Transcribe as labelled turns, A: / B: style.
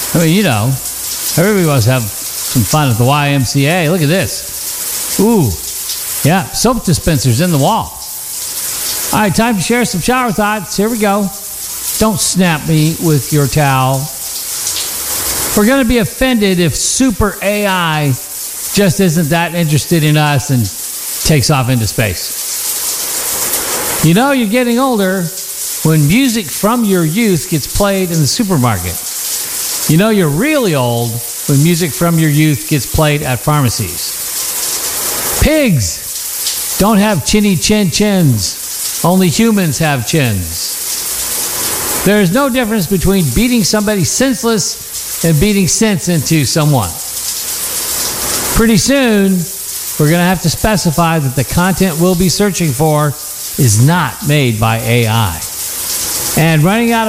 A: I mean, you know, everybody wants to have some fun at the YMCA. Look at this. Ooh, yeah, soap dispensers in the wall. All right, time to share some shower thoughts. Here we go. Don't snap me with your towel. We're going to be offended if super AI just isn't that interested in us and takes off into space. You know you're getting older when music from your youth gets played in the supermarket. You know you're really old when music from your youth gets played at pharmacies. Pigs don't have chinny chin chins. Only humans have chins. There is no difference between beating somebody senseless and beating sense into someone. Pretty soon, we're going to have to specify that the content we'll be searching for is not made by AI. And running out of